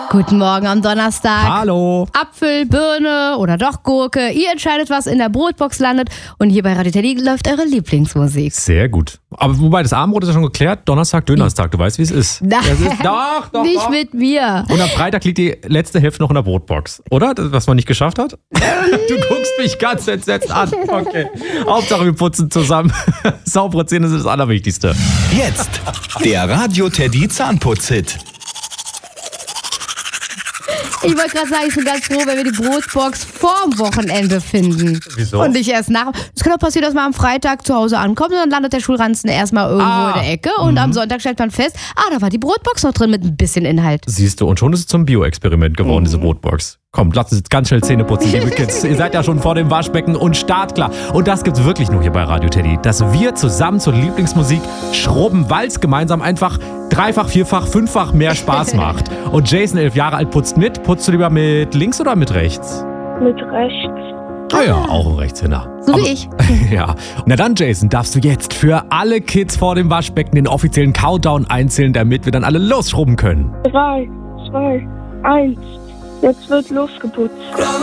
Guten Morgen am Donnerstag. Hallo. Apfel, Birne oder doch Gurke. Ihr entscheidet, was in der Brotbox landet. Und hier bei Radio Teddy läuft eure Lieblingsmusik. Sehr gut. Aber wobei, das Abendbrot ist ja schon geklärt. Donnerstag, Dönerstag. Du weißt, wie es ist. Nein, Das ist doch. nicht mit mir. Und am Freitag liegt die letzte Hälfte noch in der Brotbox. Oder? Das, was man nicht geschafft hat? Du guckst mich ganz entsetzt an. Okay. Hauptsache, wir putzen zusammen. Saubere Zähne sind das Allerwichtigste. Jetzt der Radio Teddy Zahnputz-Hit. Ich wollte gerade sagen, ich bin ganz froh, wenn wir die Brotbox vorm Wochenende finden. Wieso? Und nicht erst nach. Es kann auch passieren, dass man am Freitag zu Hause ankommt und dann landet der Schulranzen erstmal irgendwo in der Ecke. Und am Sonntag stellt man fest, da war die Brotbox noch drin mit ein bisschen Inhalt. Siehst du, und schon ist es zum Bio-Experiment geworden, diese Brotbox. Komm, lasst uns jetzt ganz schnell Zähne putzen, liebe Kids. Ihr seid ja schon vor dem Waschbecken und startklar. Und das gibt's wirklich nur hier bei Radio Teddy. Dass wir zusammen zur Lieblingsmusik schrubben, weil es gemeinsam einfach dreifach, vierfach, fünffach mehr Spaß macht. Und Jason, 11 Jahre alt, putzt mit. Putzt du lieber mit links oder mit rechts? Mit rechts. Ah ja, auch ein Rechtshänder. So wie ich. Ja. Na dann, Jason, darfst du jetzt für alle Kids vor dem Waschbecken den offiziellen Countdown einzählen, damit wir dann alle losschrubben können. 3, 2, 1. Jetzt wird losgeputzt.